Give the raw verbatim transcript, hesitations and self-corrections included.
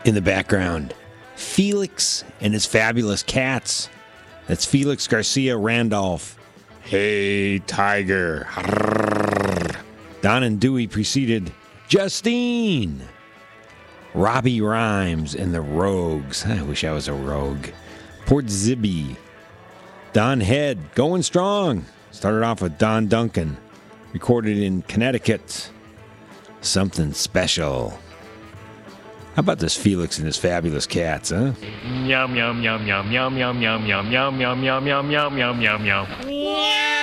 In the background, Felix and his fabulous cats. That's Felix Garcia Randolph. Hey, Tiger. Don and Dewey preceded Justine. Robbie Rhymes and the Rogues. I wish I was a rogue. Port Zibby. Don Head, going strong. Started off with Don Duncan. Recorded in Connecticut. Something special. How about this Felix and his fabulous cats, huh? Yum, yum, yum, yum, yum, yum, yum, yum, yum, yum, yum, yum, yum, yum, yum, yum.